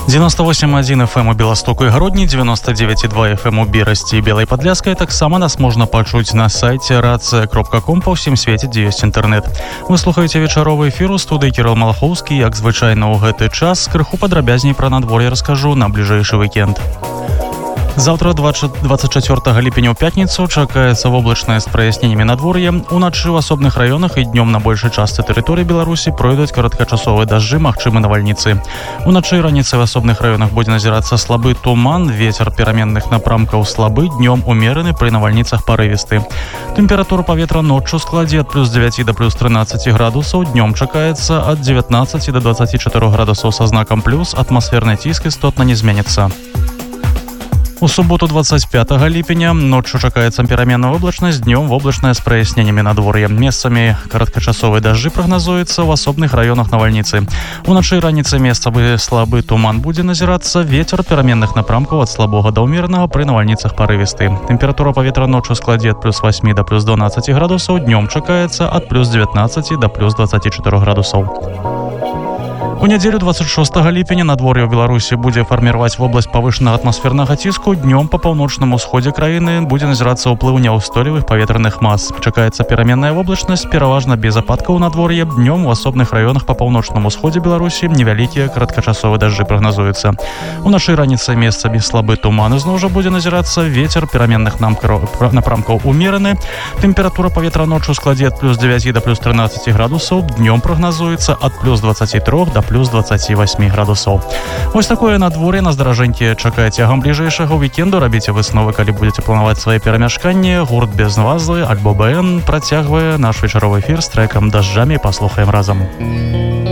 98,1 FM у Беластоку і Гародні, 99,2 FM у Берасці і Белай Падляскай. Таксама нас можна пачуць на сайце racja.com па ўсім свеце, дзе ёсць інтэрнэт. Вы слухаеце вечаровы эфір у студыі Кірыл Малахоўскі. Як звычайна ў гэты час, крыху падрабязней пра надвор'е раскажу на бліжэйшы вікенд. Завтра, 24 ліпеня ў пятніцу, чакаецца воблачнае з праясненнямі надвор'я. Уначы ў асобных раёнах і днём на большай частцы тэрыторыі Беларусі пройдуць кароткачасовыя дажджы, магчымы навальніцы. Уначы і раніцай ў асобных раёнах будзе назірацца слабы туман, вецер пераменных напрамкаў слабы, днём умераны, пры навальніцах парывісты. Тэмпература паветра ноччу складзе ад плюс 9 да плюс 13 градусаў, днём чакаецца ад 19 да 24 градусаў са знакам плюс, атмасферны ціск істотна не зменіцца. У суботу 25 ліпеня ноччу чакаецца пераменная воблачнасць, днём воблачная з праясненнямі надвор'я. Месцамі кароткачасовыя дажджы прагназуецца ў асобных раёнах навальніцы. Уначы і раніцай месцамі слабы туман будзе назірацца, вецер пераменных напрамкаў ад слабога да ўмеранага, пры навальніцах парывісты. Тэмпература паветра ноччу складзе ад плюс 8 да плюс 12 градусаў, днём чакаецца ад плюс 19 да плюс 24 градусаў. У нядзелю 26 ліпеня надвор'е ў Беларусі будзе фарміраваць вобласць павышанага атмасфернага ціску. Днём па паўночным усходзе краіны будзе назірацца ўплыў няўстойлівых паветраных мас. Чакаецца пераменная воблачнасць, пераважна без ападкаў у надвор'е. Днём у асобных раёнах па паўночным усходзе Беларусі невялікія кароткачасовыя дажджы прагназуюцца. Уначы і раніцай месцамі слабы туман ізноў жа будзе назірацца, вецер пераменных напрамкаў умераны. Тэмпература паветра ноччу складзе ад плюс 9 да плюс 13 градусаў, днём прагназуецца ад плюс 23 да плюс 28 градусаў. Вось такое надвор'е на здаражэнькі чакае цягам бліжэйшага вікенду. Рабіце высновы, калі будзеце планаваць свае перамяшканні. Гурт без назвы альбо БН працягвае наш вечаровы эфір з трэкам «Дажджамі». Паслухаем разам.